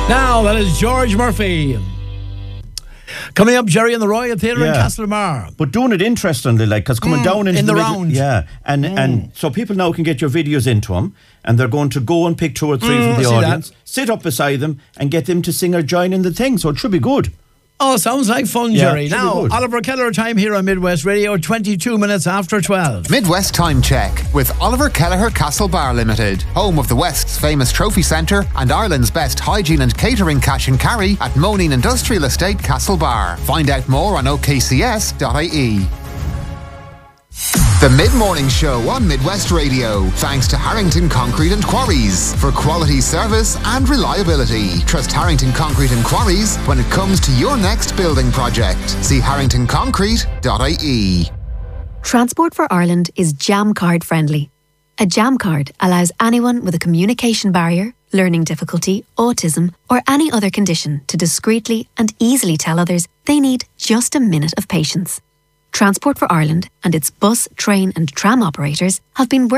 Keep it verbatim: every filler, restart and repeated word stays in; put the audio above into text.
Now, that is George Murphy. Coming up, Jerry and the Royal Theatre in Yeah. Castlemar. But doing it interestingly, like, because coming Mm, down into in the middle- round. Yeah, and and so people now can get your videos into them, and they're going to go and pick two or three Mm, from I the see audience, sit up beside them, and get them to sing or join in the thing. So it should be good. Oh, sounds like fun, Yeah, Jerry. should be Now, good. Oliver Keller time here on Midwest Radio, twenty-two minutes after twelve. Midwest Time Check with Oliver Kelleher Castlebar Limited, home of the West's famous trophy centre and Ireland's best hygiene and catering cash and carry at Moneen Industrial Estate, Castlebar. Find out more on o k c s dot i e. The Mid-Morning Show on Midwest Radio, thanks to Harrington Concrete and Quarries for quality service and reliability. Trust Harrington Concrete and Quarries when it comes to your next building project. See harrington concrete dot i e. Transport for Ireland is Jam Card friendly. A Jam Card allows anyone with a communication barrier, learning difficulty, autism, or any other condition to discreetly and easily tell others they need just a minute of patience. Transport for Ireland and its bus, train and tram operators have been working